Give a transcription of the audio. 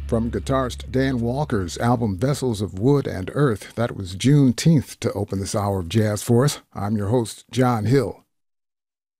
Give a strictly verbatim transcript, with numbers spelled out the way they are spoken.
From guitarist Dan Walker's album Vessels of Wood and Earth, that was Juneteenth to open this hour of jazz for us. I'm your host, John Hill.